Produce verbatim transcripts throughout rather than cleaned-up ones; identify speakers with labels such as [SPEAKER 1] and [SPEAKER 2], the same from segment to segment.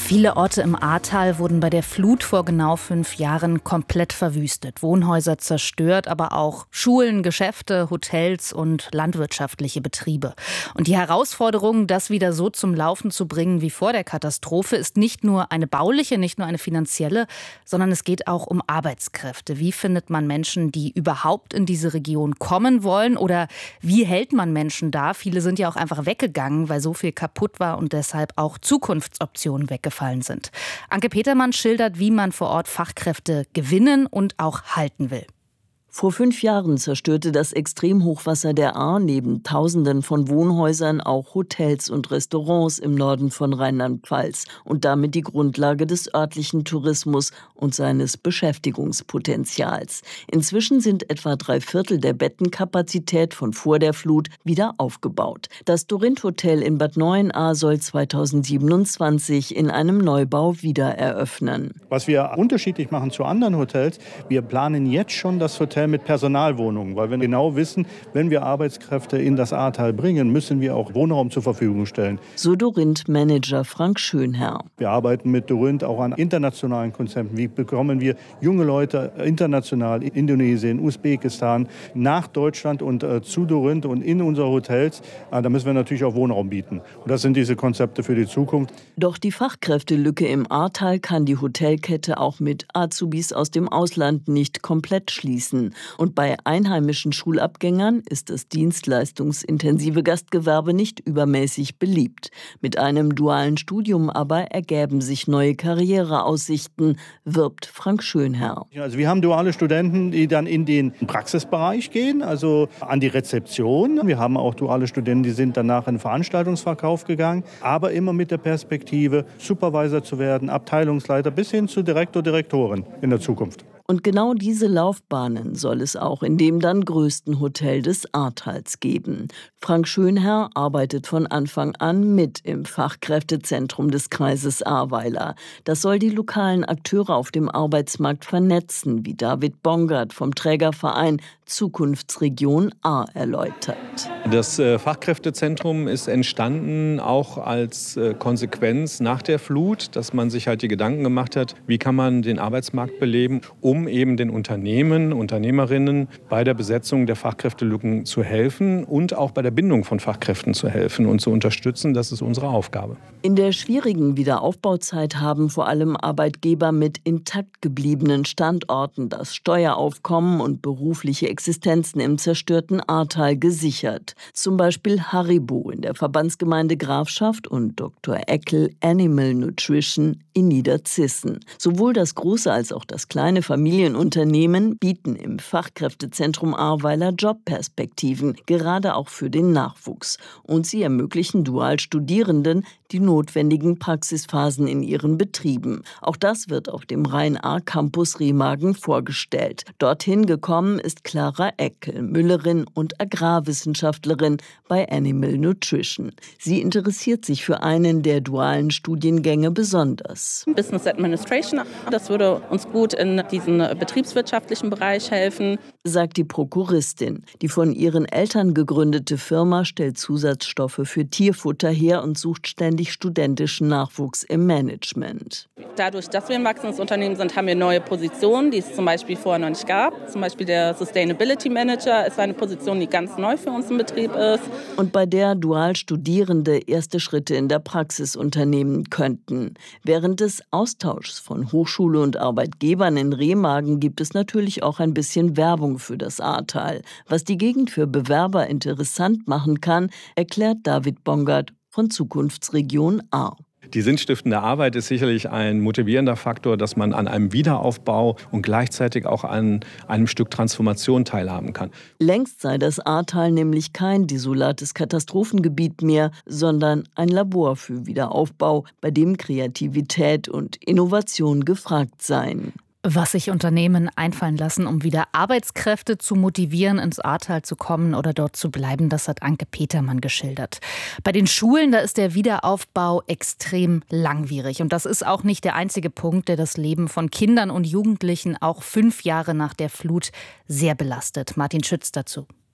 [SPEAKER 1] Viele Orte im Ahrtal wurden bei der Flut vor genau fünf Jahren komplett verwüstet. Wohnhäuser zerstört, aber auch Schulen, Geschäfte, Hotels und landwirtschaftliche Betriebe. Und die Herausforderung, das wieder so zum Laufen zu bringen wie vor der Katastrophe, ist nicht nur eine bauliche, nicht nur eine finanzielle, sondern es geht auch um Arbeitskräfte. Wie findet man Menschen, die überhaupt in diese Region kommen wollen? Oder wie hält man Menschen da? Viele sind ja auch einfach weggegangen, weil so viel kaputt war und deshalb auch Zukunftsoptionen weggefallen sind. Anke Petermann schildert, wie man vor Ort Fachkräfte gewinnen und auch halten will.
[SPEAKER 2] Vor fünf Jahren zerstörte das Extremhochwasser der Ahr neben Tausenden von Wohnhäusern auch Hotels und Restaurants im Norden von Rheinland-Pfalz und damit die Grundlage des örtlichen Tourismus und seines Beschäftigungspotenzials. Inzwischen sind etwa drei Viertel der Bettenkapazität von vor der Flut wieder aufgebaut. Das Dorint Hotel in Bad Neuenahr soll zweitausendsiebenundzwanzig in einem Neubau wieder eröffnen.
[SPEAKER 3] Was wir unterschiedlich machen zu anderen Hotels, wir planen jetzt schon das Hotel mit Personalwohnungen, weil wir genau wissen, wenn wir Arbeitskräfte in das Ahrtal bringen, müssen wir auch Wohnraum zur Verfügung stellen.
[SPEAKER 2] So Dorint-Manager Frank Schönherr.
[SPEAKER 3] Wir arbeiten mit Dorint auch an internationalen Konzepten. Wie bekommen wir junge Leute international, in Indonesien, Usbekistan, nach Deutschland und äh, zu Dorint und in unsere Hotels? Äh, da müssen wir natürlich auch Wohnraum bieten. Und das sind diese Konzepte für die Zukunft.
[SPEAKER 2] Doch die Fachkräftelücke im Ahrtal kann die Hotelkette auch mit Azubis aus dem Ausland nicht komplett schließen. Und bei einheimischen Schulabgängern ist das dienstleistungsintensive Gastgewerbe nicht übermäßig beliebt. Mit einem dualen Studium aber ergäben sich neue Karriereaussichten, wirbt Frank Schönherr.
[SPEAKER 3] Also wir haben duale Studenten, die dann in den Praxisbereich gehen, also an die Rezeption. Wir haben auch duale Studenten, die sind danach in den Veranstaltungsverkauf gegangen, aber immer mit der Perspektive, Supervisor zu werden, Abteilungsleiter bis hin zu Direktor, Direktorin in der Zukunft.
[SPEAKER 2] Und genau diese Laufbahnen soll es auch in dem dann größten Hotel des Ahrtals geben. Frank Schönherr arbeitet von Anfang an mit im Fachkräftezentrum des Kreises Ahrweiler. Das soll die lokalen Akteure auf dem Arbeitsmarkt vernetzen, wie David Bongard vom Trägerverein Zukunftsregion Ahr erläutert.
[SPEAKER 4] Das äh, Fachkräftezentrum ist entstanden auch als äh, Konsequenz nach der Flut, dass man sich halt die Gedanken gemacht hat, wie kann man den Arbeitsmarkt beleben, um eben den Unternehmen, Unternehmerinnen bei der Besetzung der Fachkräftelücken zu helfen und auch bei der Bindung von Fachkräften zu helfen und zu unterstützen. Das ist unsere Aufgabe.
[SPEAKER 2] In der schwierigen Wiederaufbauzeit haben vor allem Arbeitgeber mit intakt gebliebenen Standorten das Steueraufkommen und berufliche Existenzen im zerstörten Ahrtal gesichert. Zum Beispiel Haribo in der Verbandsgemeinde Grafschaft und Doktor Eckel Animal Nutrition in Niederzissen. Sowohl das große als auch das kleine Familienunternehmen bieten im Fachkräftezentrum Ahrweiler Jobperspektiven, gerade auch für den Nachwuchs. Und sie ermöglichen Dualstudierenden die notwendigen Praxisphasen in ihren Betrieben. Auch das wird auf dem Rhein-Ahr-Campus Remagen vorgestellt. Dorthin gekommen ist Clara Eckel, Müllerin und Agrarwissenschaftlerin bei Animal Nutrition. Sie interessiert sich für einen der dualen Studiengänge besonders.
[SPEAKER 5] Business Administration, das würde uns gut in diesen betriebswirtschaftlichen Bereich helfen,
[SPEAKER 2] sagt die Prokuristin. Die von ihren Eltern gegründete Firma stellt Zusatzstoffe für Tierfutter her und sucht ständig studentischen Nachwuchs im Management.
[SPEAKER 5] Dadurch, dass wir ein wachsendes Unternehmen sind, haben wir neue Positionen, die es zum Beispiel vorher noch nicht gab. Zum Beispiel der Sustainability Manager ist eine Position, die ganz neu für uns im Betrieb ist.
[SPEAKER 2] Und bei der Dualstudierende erste Schritte in der Praxis unternehmen könnten. Während des Austauschs von Hochschule und Arbeitgebern in Remagen gibt es natürlich auch ein bisschen Werbung für das Ahrtal. Was die Gegend für Bewerber interessant machen kann, erklärt David Bongard von Zukunftsregion Ahr.
[SPEAKER 4] Die sinnstiftende Arbeit ist sicherlich ein motivierender Faktor, dass man an einem Wiederaufbau und gleichzeitig auch an einem Stück Transformation teilhaben kann.
[SPEAKER 2] Längst sei das Ahrtal nämlich kein desolates Katastrophengebiet mehr, sondern ein Labor für Wiederaufbau, bei dem Kreativität und Innovation gefragt seien.
[SPEAKER 1] Was sich Unternehmen einfallen lassen, um wieder Arbeitskräfte zu motivieren, ins Ahrtal zu kommen oder dort zu bleiben, das hat Anke Petermann geschildert. Bei den Schulen, da ist der Wiederaufbau extrem langwierig. Und das ist auch nicht der einzige Punkt, der das Leben von Kindern und Jugendlichen auch fünf Jahre nach der Flut sehr belastet. Martin Schütz dazu.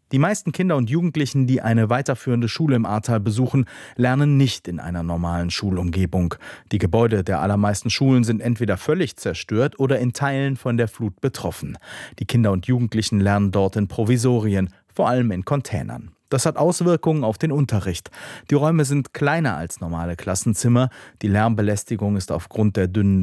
[SPEAKER 6] Die meisten Kinder und Jugendlichen, die eine weiterführende Schule im Ahrtal besuchen, lernen nicht in einer normalen Schulumgebung. Die Gebäude der allermeisten Schulen sind entweder völlig zerstört oder in Teilen von der Flut betroffen. Die Kinder und Jugendlichen lernen dort in Provisorien, vor allem in Containern. Das hat Auswirkungen auf den Unterricht. Die Räume sind kleiner als normale Klassenzimmer. Die Lärmbelästigung ist aufgrund der dünnen